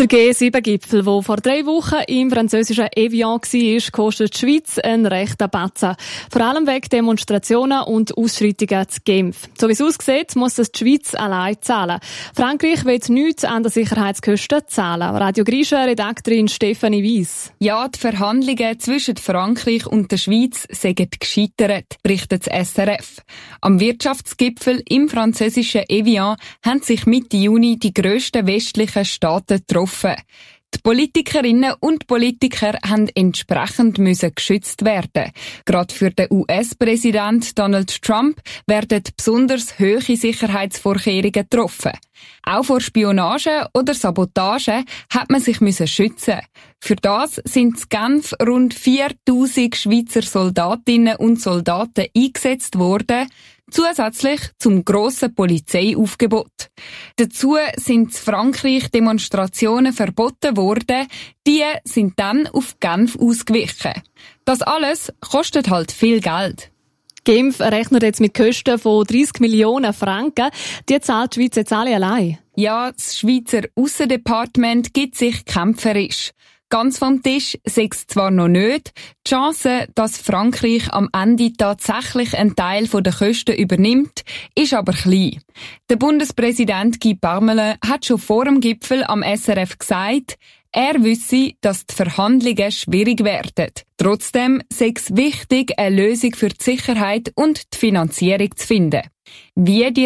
Der G7-Gipfel, der vor 3 Wochen im französischen Evian war, kostet die Schweiz einen rechten Batzen. Vor allem wegen Demonstrationen und Ausschreitungen zu Genf. So wie es aussieht, muss das die Schweiz allein zahlen. Frankreich will nichts an den Sicherheitskosten zahlen. Radio Grisha-Redaktorin Stefanie Weiss. Ja, die Verhandlungen zwischen Frankreich und der Schweiz sind gescheitert, berichtet das SRF. Am Wirtschaftsgipfel im französischen Evian haben sich Mitte Juni die grössten westlichen Staaten getroffen. Die Politikerinnen und Politiker haben entsprechend geschützt werden. Gerade für den US-Präsident Donald Trump werden besonders hohe Sicherheitsvorkehrungen getroffen. Auch vor Spionage oder Sabotage hat man sich schützen. Für das sind in Genf rund 4000 Schweizer Soldatinnen und Soldaten eingesetzt worden, zusätzlich zum grossen Polizeiaufgebot. Dazu sind in Frankreich Demonstrationen verboten worden, die sind dann auf Genf ausgewichen. Das alles kostet halt viel Geld. Genf rechnet jetzt mit Kosten von 30 Millionen Franken. Die zahlt die Schweiz jetzt alle allein. Ja, das Schweizer Aussendepartement gibt sich kämpferisch. Ganz vom Tisch sei es zwar noch nicht, die Chance, dass Frankreich am Ende tatsächlich einen Teil der Kosten übernimmt, ist aber klein. Der Bundespräsident Guy Parmelin hat schon vor dem Gipfel am SRF gesagt, er wisse, dass die Verhandlungen schwierig werden. Trotzdem sei es wichtig, eine Lösung für die Sicherheit und die Finanzierung zu finden. Wie die